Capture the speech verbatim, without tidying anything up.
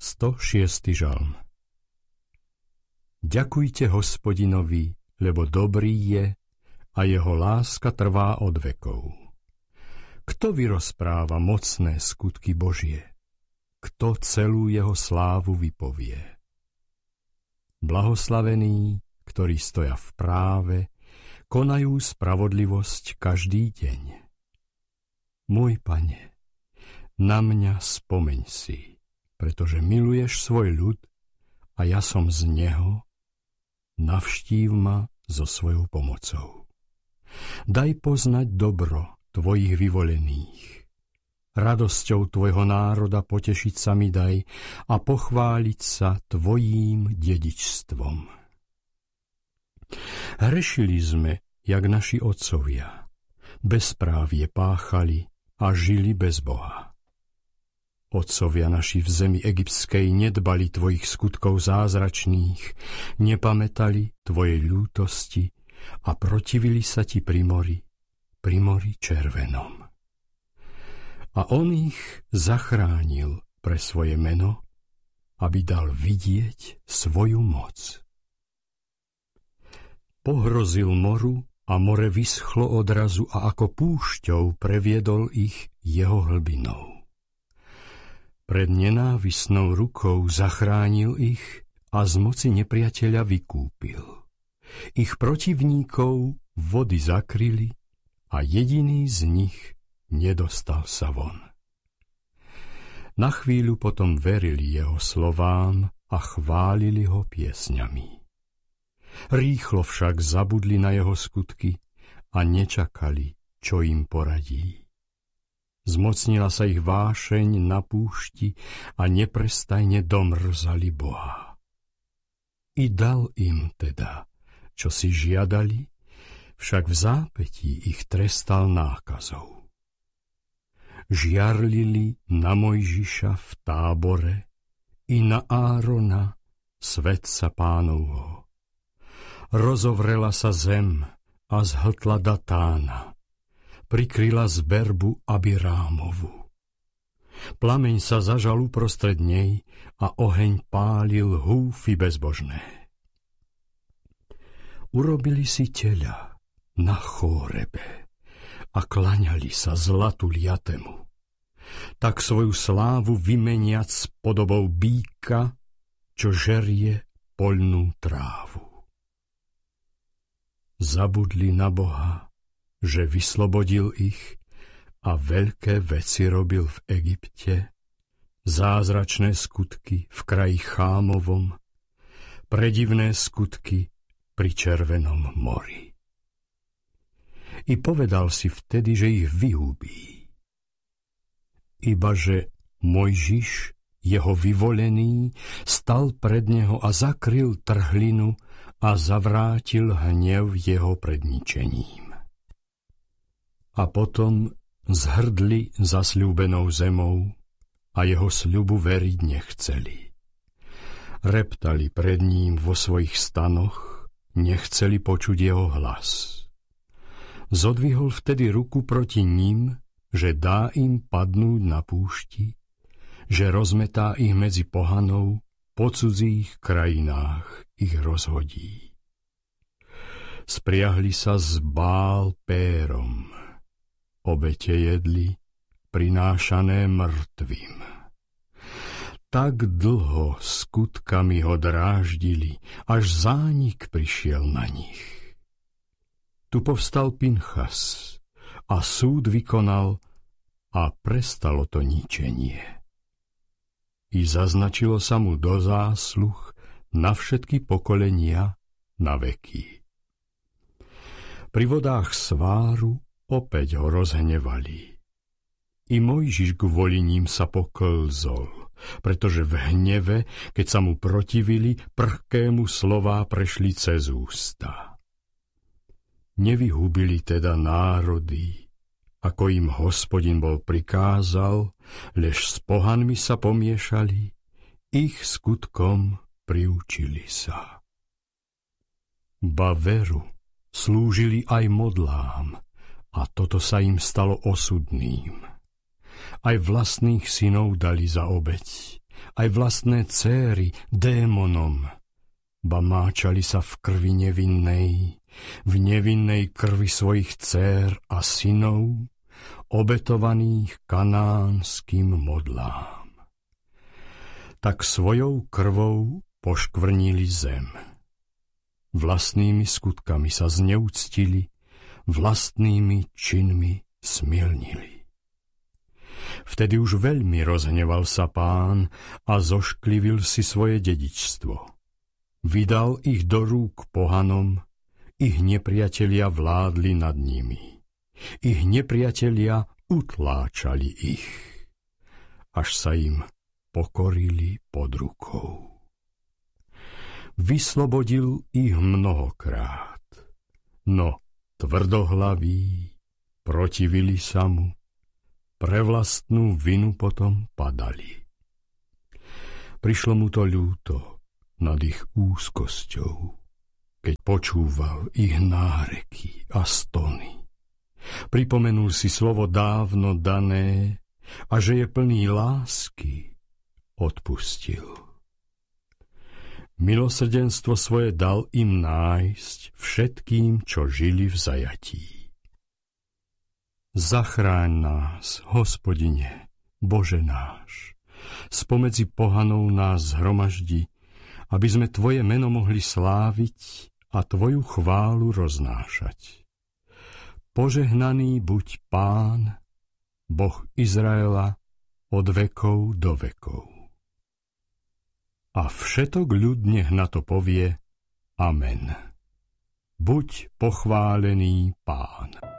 stošiesty žalm. Ďakujte Hospodinovi, lebo dobrý je a jeho láska trvá od vekov. Kto vyrozpráva mocné skutky Božie? Kto celú jeho slávu vypovie? Blahoslavení, ktorí stoja v práve, konajú spravodlivosť každý deň. Môj Pane, na mňa spomeň si, pretože miluješ svoj ľud a ja som z neho, navštív ma so svojou pomocou. Daj poznať dobro tvojich vyvolených. Radosťou tvojho národa potešiť sa mi daj a pochváliť sa tvojím dedičstvom. Hrešili sme, jak naši otcovia. Bezprávie páchali a žili bez Boha. Otcovia naši v zemi egyptskej nedbali tvojich skutkov zázračných, nepamätali tvojej ľútosti a protivili sa ti pri mori, pri mori červenom. A on ich zachránil pre svoje meno, aby dal vidieť svoju moc. Pohrozil moru a more vyschlo odrazu a ako púšťou previedol ich jeho hlbinou. Pred nenávisnou rukou zachránil ich a z moci nepriateľa vykúpil. Ich protivníkov vody zakryli a jediný z nich nedostal sa von. Na chvíľu potom verili jeho slovám a chválili ho piesňami. Rýchlo však zabudli na jeho skutky a nečakali, čo im poradí. Zmocnila sa ich vášeň na púšti a neprestajne domrzali Boha. I dal im teda, čo si žiadali, však v zápätí ich trestal nákazou. Žiarlili na Mojžiša v Tábore i na Árona, svätca Pánovho. Rozovrela sa zem a zhltla Datána, prikryla zberbu Abirámovu. Plameň sa zažal uprostred nej a oheň pálil húfy bezbožné. Urobili si teľa na Chórebe a klaňali sa zlatu liatemu. Tak svoju slávu vymeniac s podobou býka, čo žerie poľnú trávu. Zabudli na Boha, že vyslobodil ich a veľké veci robil v Egypte, zázračné skutky v kraji Chámovom, predivné skutky pri Červenom mori. I povedal si vtedy, že ich vyhubí. Ibaže Mojžiš, jeho vyvolený, stal pred neho a zakryl trhlinu a zavrátil hnev jeho pred ničením. A potom zhrdli zasľúbenou zemou a jeho sľubu veriť nechceli. Reptali pred ním vo svojich stanoch, nechceli počuť jeho hlas. Zodvihol vtedy ruku proti ním, že dá im padnúť na púšti, že rozmetá ich medzi pohanou, po cudzích krajinách ich rozhodí. Spriahli sa s Bál Pérom, obete jedli, prinášané mŕtvým. Tak dlho skutkami ho dráždili, až zánik prišiel na nich. Tu povstal Pinchas a súd vykonal a prestalo to ničenie. I zaznačilo sa mu do zásluh na všetky pokolenia na veky. Pri vodách Sváru opäť ho rozhnevali. I Mojžiš kvôli ním sa poklzol, pretože v hneve, keď sa mu protivili, prchkému slová prešli cez ústa. Nevyhubili teda národy, ako im Hospodin bol prikázal, lež s pohanmi sa pomiešali, ich skutkom priučili sa. Ba veru slúžili aj modlám, a toto sa im stalo osudným. Aj vlastných synov dali za obeť aj vlastné céry démonom, ba máčali sa v krvi nevinnej, v nevinnej krvi svojich dcér a synov, obetovaných kanánskym modlám. Tak svojou krvou poškvrnili zem. Vlastnými skutkami sa zneúctili, vlastnými činmi smilnili. Vtedy už veľmi rozhneval sa Pán a zošklivil si svoje dedičstvo. Vydal ich do rúk pohanom, ich nepriatelia vládli nad nimi. Ich nepriatelia utláčali ich, až sa im pokorili pod rukou. Vyslobodil ich mnohokrát, no tvrdohlaví protivili sa mu, pre vlastnú vinu potom padali. Prišlo mu to ľúto nad ich úzkosťou, keď počúval ich náreky a stony. Pripomenul si slovo dávno dané a že je plný lásky, odpustil. Milosrdenstvo svoje dal im nájsť všetkým, čo žili v zajatí. Zachráň nás, Hospodine, Bože náš, spomedzi pohanov nás zhromaždi, aby sme Tvoje meno mohli sláviť a Tvoju chválu roznášať. Požehnaný buď Pán, Boh Izraela, od vekov do vekov. A všetok ľud nech na to povie Amen. Buď pochválený Pán.